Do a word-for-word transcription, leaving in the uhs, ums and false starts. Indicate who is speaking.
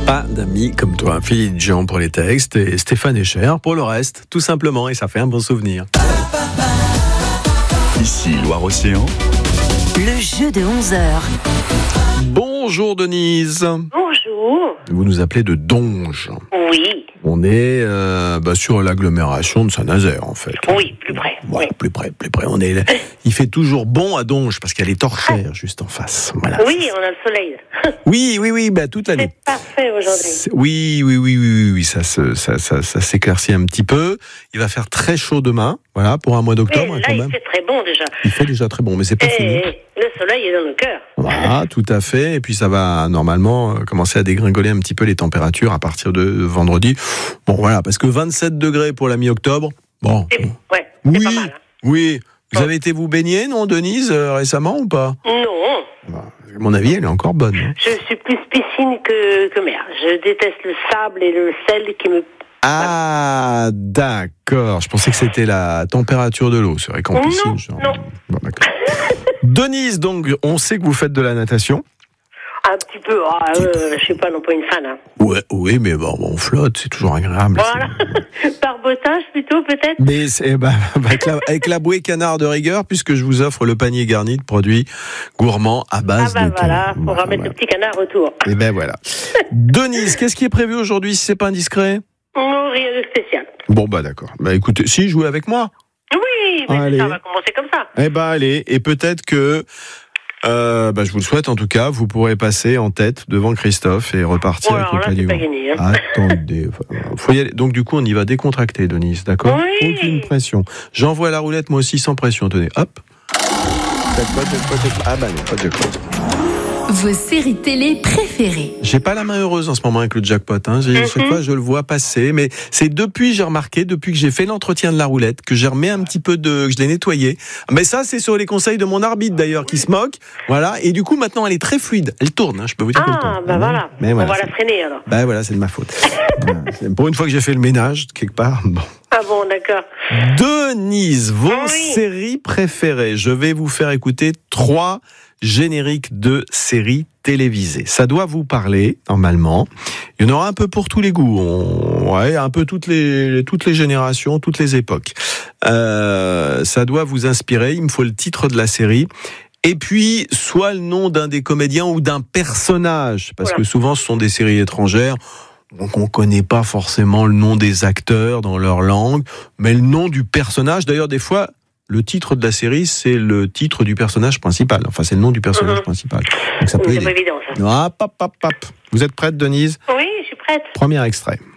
Speaker 1: Pas d'amis comme toi. Philippe Jean pour les textes et Stéphane Echer pour le reste, tout simplement, et ça fait un bon souvenir.
Speaker 2: Ici Loire-Océan.
Speaker 3: Le jeu de onze heures.
Speaker 1: Bonjour Denise.
Speaker 4: Bonjour.
Speaker 1: Vous nous appelez de Donge.
Speaker 4: Oui.
Speaker 1: On est euh, bah, sur l'agglomération de Saint-Nazaire, en fait.
Speaker 4: Oui, plus près.
Speaker 1: Voilà,
Speaker 4: Oui.
Speaker 1: plus près, plus près. On est. Il fait toujours bon à Donge parce qu'il y a les torchères juste en face. Voilà.
Speaker 4: Oui, on a le soleil.
Speaker 1: Oui, oui, oui, bah, toute l'année.
Speaker 4: C'est parfait aujourd'hui.
Speaker 1: C'est- Oui, oui, oui, oui, oui, oui, ça, se- ça, ça, ça s'éclaircit un petit peu. Il va faire très chaud demain, voilà, pour un mois
Speaker 4: Et
Speaker 1: d'octobre
Speaker 4: là,
Speaker 1: quand
Speaker 4: il
Speaker 1: même.
Speaker 4: fait très bon déjà.
Speaker 1: Il fait déjà très bon, mais c'est pas fini.
Speaker 4: Et le soleil est dans nos cœurs.
Speaker 1: Voilà, tout à fait. Et puis ça va normalement euh, commencer à dégringoler un petit peu les températures à partir de vendredi. Bon, voilà, parce que vingt-sept degrés pour la mi-octobre. Bon.
Speaker 4: C'est, ouais, c'est
Speaker 1: Oui,
Speaker 4: pas mal. hein.
Speaker 1: oui. Vous
Speaker 4: Bon.
Speaker 1: avez été vous baigner, non, Denise, euh, récemment ou pas?
Speaker 4: Non,
Speaker 1: Bah, à mon avis, elle est encore bonne. hein.
Speaker 4: je suis plus piscine que, que mer. Je déteste le sable et le sel qui me...
Speaker 1: Ah, d'accord. Je pensais que c'était la température de l'eau. C'est vrai qu'en
Speaker 4: Non,
Speaker 1: piscine, genre...
Speaker 4: non.
Speaker 1: Bon, d'accord. Denise, donc, on sait que vous faites de la natation.
Speaker 4: Un petit peu, ah, euh, je suis pas non pas une fan. Hein.
Speaker 1: Ouais, oui, mais bon, on flotte, c'est toujours agréable.
Speaker 4: Voilà. Barbotage plutôt peut-être.
Speaker 1: Mais c'est, bah, bah, avec, la, avec la bouée canard de rigueur, puisque je vous offre le panier garni de produits gourmands à
Speaker 4: Ah
Speaker 1: base
Speaker 4: bah
Speaker 1: de
Speaker 4: voilà,
Speaker 1: thon.
Speaker 4: faut
Speaker 1: Voilà,
Speaker 4: remettre
Speaker 1: voilà.
Speaker 4: le petit canard autour.
Speaker 1: Et ben voilà. Denise, qu'est-ce qui est prévu aujourd'hui si c'est pas indiscret?
Speaker 4: Non, rien de spécial.
Speaker 1: Bon bah d'accord. Bah écoutez, si jouez avec moi.
Speaker 4: Oui, mais
Speaker 1: Allez.
Speaker 4: ça va commencer comme ça.
Speaker 1: Eh ben allez, et peut-être que, euh, bah, je vous le souhaite en tout cas, vous pourrez passer en tête devant Christophe et repartir
Speaker 4: Oh,
Speaker 1: avec
Speaker 4: alors
Speaker 1: le
Speaker 4: là,
Speaker 1: panier.
Speaker 4: c'est pas gagné. Hein.
Speaker 1: Attendez, faut y aller. Donc du coup, on y va décontracter, Denise, d'accord?
Speaker 4: Oui.
Speaker 1: Aucune pression. J'envoie la roulette moi aussi sans pression. Tenez, hop. Jackpot, jackpot, jackpot. Ah bah non, pas de jackpot.
Speaker 3: Vos séries télé préférées.
Speaker 1: J'ai pas la main heureuse en ce moment avec le jackpot. Hein. J'ai,
Speaker 4: Mhm.
Speaker 1: chaque fois, je le vois passer. Mais c'est depuis, j'ai remarqué, depuis que j'ai fait l'entretien de la roulette, que j'ai remis un petit peu de, que je l'ai nettoyé. Mais ça, c'est sur les conseils de mon arbitre d'ailleurs, qui se moque. Voilà. Et du coup, maintenant, elle est très fluide. Elle tourne. Hein. Je peux vous dire qu'elle
Speaker 4: Ah,
Speaker 1: tourne.
Speaker 4: bah voilà.
Speaker 1: Mais
Speaker 4: On
Speaker 1: voilà,
Speaker 4: va
Speaker 1: c'est-
Speaker 4: la freiner alors.
Speaker 1: Ben voilà, c'est de ma faute. Voilà, c'est- Pour une fois que j'ai fait le ménage quelque part. Bon.
Speaker 4: Ah bon, d'accord.
Speaker 1: Denise, vos
Speaker 4: Ah oui.
Speaker 1: séries préférées. Je vais vous faire écouter trois génériques de séries télévisées. Ça doit vous parler, normalement. Il y en aura un peu pour tous les goûts. On- Ouais, un peu toutes les, toutes les générations, toutes les époques. Euh, ça doit vous inspirer. Il me faut le titre de la série. Et puis, soit le nom d'un des comédiens ou d'un personnage. Parce
Speaker 4: Voilà.
Speaker 1: que souvent, ce sont des séries étrangères. Donc, on ne connaît pas forcément le nom des acteurs dans leur langue, mais le nom du personnage. D'ailleurs, des fois, le titre de la série, c'est le titre du personnage principal. Enfin, c'est le nom du personnage
Speaker 4: Mhm.
Speaker 1: principal. Donc, ça peut
Speaker 4: C'est pas
Speaker 1: aider.
Speaker 4: évident ça.
Speaker 1: Ah, pop, pop, pop. Vous êtes prête, Denise?
Speaker 4: Oui, je suis prête.
Speaker 1: Premier extrait.